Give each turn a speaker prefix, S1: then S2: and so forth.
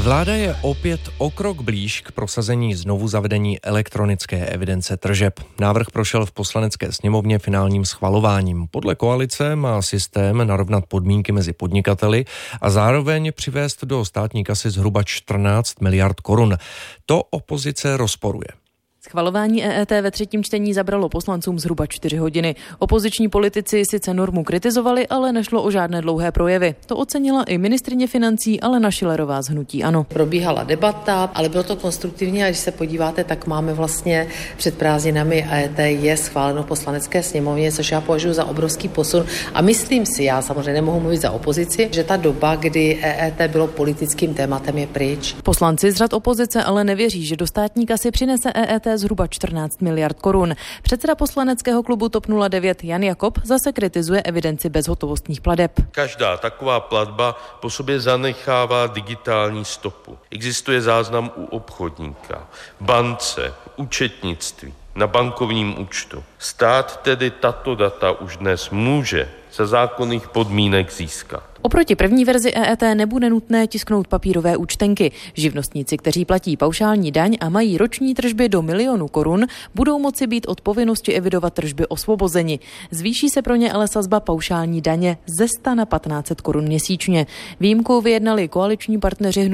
S1: Vláda je opět o krok blíž k prosazení znovu zavedení elektronické evidence tržeb. Návrh prošel v Poslanecké sněmovně finálním schvalováním. Podle koalice má systém narovnat podmínky mezi podnikateli a zároveň přivést do státní kasy zhruba 14 miliard korun. To opozice rozporuje.
S2: Schvalování EET ve třetím čtení zabralo poslancům zhruba 4 hodiny. Opoziční politici sice normu kritizovali, ale nešlo o žádné dlouhé projevy. To ocenila i ministryně financí Alena Schillerová z hnutí ANO.
S3: Probíhala debata, ale bylo to konstruktivní a když se podíváte, tak máme vlastně před prázdninami EET je schváleno v Poslanecké sněmovně, což já považuji za obrovský posun a myslím si, já samozřejmě nemohu mluvit za opozici, že ta doba, kdy EET bylo politickým tématem, je pryč.
S2: Poslanci z řad opozice ale nevěří, že do státní kasy přinese EET zhruba 14 miliard korun. Předseda poslaneckého klubu TOP 09 Jan Jakob zase kritizuje evidenci bezhotovostních plateb.
S4: Každá taková platba po sobě zanechává digitální stopu. Existuje záznam u obchodníka, bance, účetnictví, na bankovním účtu. Stát tedy tato data už dnes může za zákonných podmínek získat.
S2: Oproti první verzi EET nebude nutné tisknout papírové účtenky. Živnostníci, kteří platí paušální daň a mají roční tržby do 1 milionu korun, budou moci být od povinnosti evidovat tržby osvobozeni. Zvýší se pro ně ale sazba paušální daně ze 100 na 1500 korun měsíčně. Výjimku vyjednali koaliční partneři